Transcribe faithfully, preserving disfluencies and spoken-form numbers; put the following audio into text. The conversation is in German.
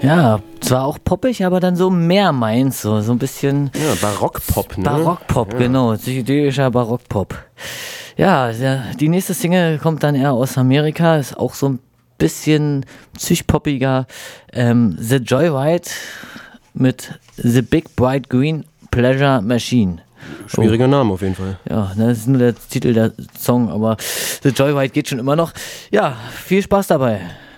Ja, zwar auch poppig, aber dann so mehr meins, so, so ein bisschen... Ja, Barockpop, ne? Barockpop, ja. Genau, psychedelischer Barockpop. Ja, der, die nächste Single kommt dann eher aus Amerika, ist auch so ein bisschen psychpoppiger. Ähm, The Joyride mit The Big Bright Green Pleasure Machine. Schwieriger oh. Name auf jeden Fall. Ja, das ist nur der Titel der Song, aber The Joyride geht schon immer noch. Ja, viel Spaß dabei.